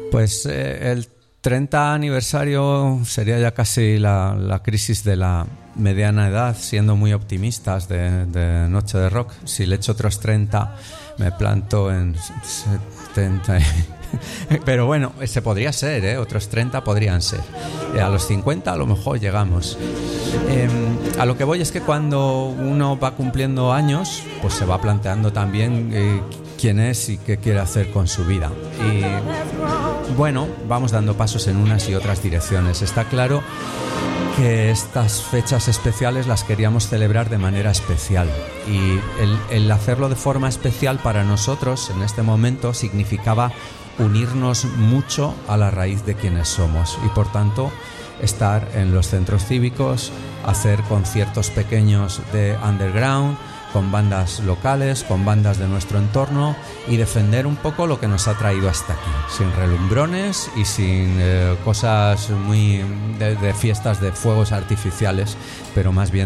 Pues el 30 aniversario sería ya casi la crisis de la mediana edad, siendo muy optimistas de Noche de Rock. Si le echo otros 30, me planto en 70. Pero bueno, se podría ser, otros 30 podrían ser. A los 50 a lo mejor llegamos. A lo que voy es que cuando uno va cumpliendo años, pues se va planteando también quién es y qué quiere hacer con su vida. Y bueno, vamos dando pasos en unas y otras direcciones. Está claro que estas fechas especiales las queríamos celebrar de manera especial, y el hacerlo de forma especial para nosotros en este momento significaba unirnos mucho a la raíz de quienes somos, y por tanto estar en los centros cívicos, hacer conciertos pequeños de underground con bandas locales, con bandas de nuestro entorno, y defender un poco lo que nos ha traído hasta aquí, sin relumbrones y sin cosas muy de fiestas de fuegos artificiales, pero más bien